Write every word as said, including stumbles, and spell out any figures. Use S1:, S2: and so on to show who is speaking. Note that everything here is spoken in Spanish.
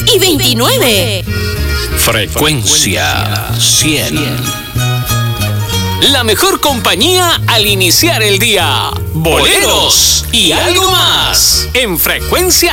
S1: y veintinueve.
S2: Frecuencia cien. La mejor compañía al iniciar el día. Boleros y algo más. En Frecuencia